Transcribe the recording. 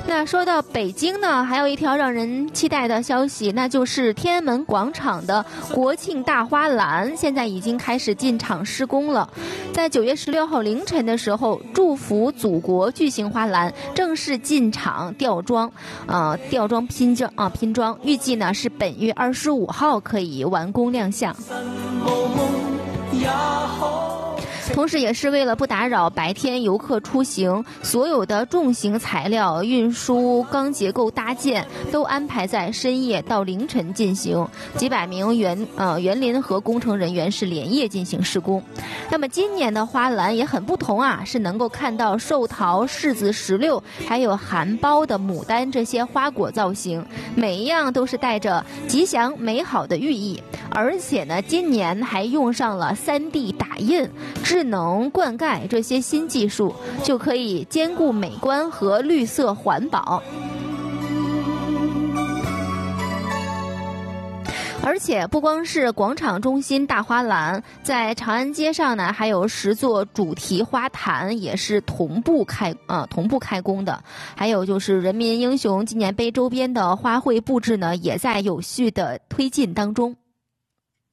那说到北京呢，还有一条让人期待的消息，那就是天安门广场的国庆大花篮现在已经开始进场施工了。在9月16号凌晨的时候，祝福祖国巨型花篮正式进场吊装，拼装，预计呢是本月25号可以完工亮相。同时也是为了不打扰白天游客出行，所有的重型材料运输、钢结构搭建都安排在深夜到凌晨进行，几百名园林和工程人员是连夜进行施工。那么今年的花篮也很不同啊，是能够看到寿桃、柿子、石榴还有含苞的牡丹这些花果造型，每一样都是带着吉祥美好的寓意。而且呢，今年还用上了3D 打印、智能灌溉这些新技术，就可以兼顾美观和绿色环保。而且不光是广场中心大花篮，在长安街上呢，还有10座主题花坛也是同步开工的。还有就是人民英雄纪念碑周边的花卉布置呢，也在有序的推进当中。